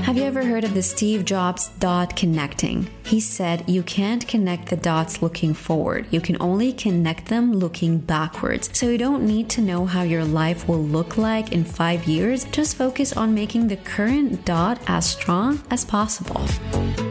Have you ever heard of the Steve Jobs dot connecting? He said you can't connect the dots looking forward. You can only connect them looking backwards. So you don't need to know how your life will look like in 5 years. Just focus on making the current dot as strong as possible.